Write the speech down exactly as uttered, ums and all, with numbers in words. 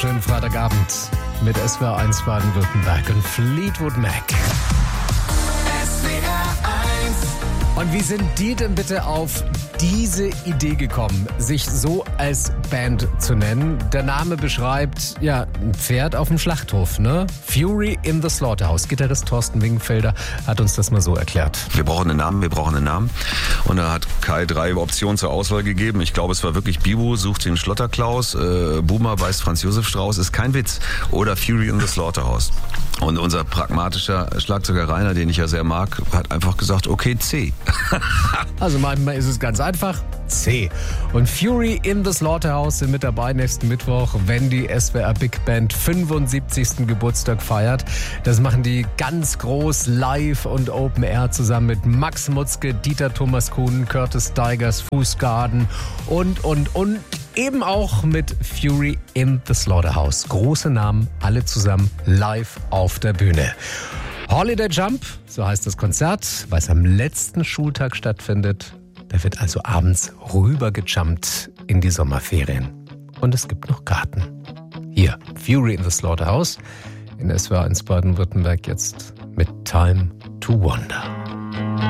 wunderschönen Freitagabend mit S W R eins Baden-Württemberg und Fleetwood Mac. S W R eins. Und wie sind die denn bitte auf diese Idee gekommen, sich so als Band zu nennen? Der Name beschreibt, ja, ein Pferd auf dem Schlachthof, ne? Fury in the Slaughterhouse. Gitarrist Thorsten Wingenfelder hat uns das mal so erklärt. Wir brauchen einen Namen, wir brauchen einen Namen. Und da hat Kai drei Optionen zur Auswahl gegeben. Ich glaube, es war wirklich Bibu sucht den Schlotterklaus, äh, Boomer beißt Franz Josef Strauß, ist kein Witz. Oder Fury in the Slaughterhouse. Und unser pragmatischer Schlagzeuger Rainer, den ich ja sehr mag, hat einfach gesagt, okay, C. Also manchmal ist es ganz einfach, C. Und Fury in the Slaughterhouse sind mit dabei nächsten Mittwoch, wenn die S W R Big Band fünfundsiebzigsten Geburtstag feiert. Das machen die ganz groß live und Open Air zusammen mit Max Mutzke, Dieter Thomas Kuhn, Curtis Steigers, Fußgarden und, und, und eben auch mit Fury in the Slaughterhouse. Große Namen, alle zusammen live auf der Bühne. Holiday Jump, so heißt das Konzert, weil es am letzten Schultag stattfindet. Da wird also abends rübergejumpt in die Sommerferien. Und es gibt noch Karten. Hier, Fury in the Slaughterhouse in S W R eins Baden-Württemberg jetzt mit Time to Wonder.